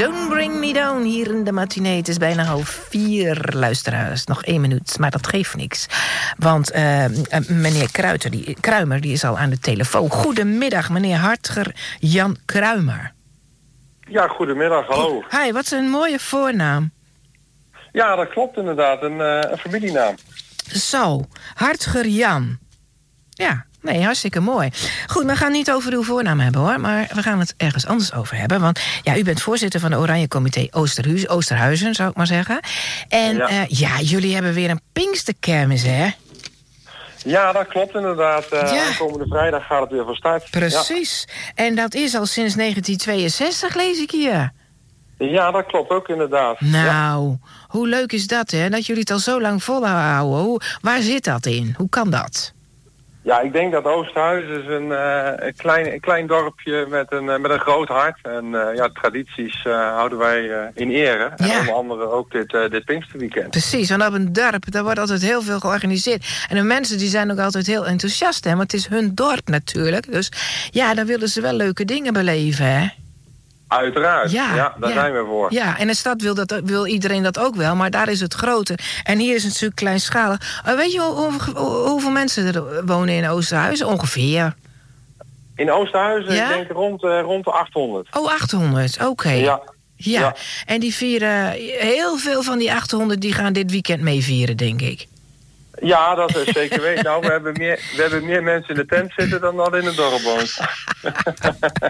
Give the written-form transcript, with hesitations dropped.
Don't Bring Me Down hier in de matinee. Het is bijna 3:30, luisteraars. Nog 1 minuut, maar dat geeft niks. Want meneer Kruimer die is al aan de telefoon. Goedemiddag, meneer Hartger Jan Kruimer. Ja, goedemiddag, hallo. Hi, wat is een mooie voornaam. Ja, dat klopt inderdaad, een familienaam. Zo, Hartger Jan. Ja, nee, hartstikke mooi. Goed, we gaan niet over uw voornaam hebben hoor, maar we gaan het ergens anders over hebben. Want ja, u bent voorzitter van de Oranje Comité Oosterhuizen, zou ik maar zeggen. En ja, jullie hebben weer een Pinksterkermis, hè? Ja, dat klopt inderdaad. Komende vrijdag gaat het weer van start. Precies. Ja. En dat is al sinds 1962, lees ik hier. Ja, dat klopt ook inderdaad. Nou, hoe leuk is dat, hè? Dat jullie het al zo lang volhouden. Waar zit dat in? Hoe kan dat? Ja, ik denk dat Oosterhuis is een klein dorpje met een groot hart. En tradities houden wij in ere. En onder andere ook dit Pinksterweekend. Precies, want op een dorp, daar wordt altijd heel veel georganiseerd. En de mensen die zijn ook altijd heel enthousiast, hè? Want het is hun dorp natuurlijk. Dus ja, dan willen ze wel leuke dingen beleven, hè? Uiteraard, ja, daar zijn we voor. Ja, en de stad wil iedereen dat ook wel, maar daar is het groter. En hier is het natuurlijk kleinschalig. Weet je hoeveel mensen er wonen in Oosterhuizen ongeveer? In Oosterhuizen, ik denk rond de 800. Oh, 800, oké. Ja, en die vieren, heel veel van die 800 die gaan dit weekend meevieren, denk ik. Ja, dat is zeker weten. Nou, we hebben meer mensen in de tent zitten dan in het dorp woont.